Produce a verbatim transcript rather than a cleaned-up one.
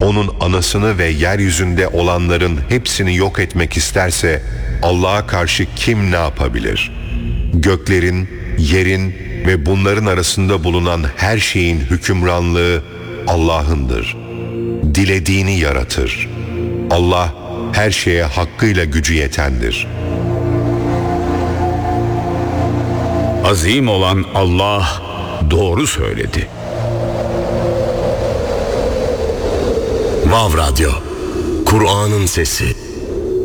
onun anasını ve yeryüzünde olanların hepsini yok etmek isterse Allah'a karşı kim ne yapabilir? Göklerin, yerin ve bunların arasında bulunan her şeyin hükümranlığı Allah'ındır. Dilediğini yaratır. Allah her şeye hakkıyla gücü yetendir. Azim olan Allah doğru söyledi. Vav Radyo, Kur'an'ın sesi.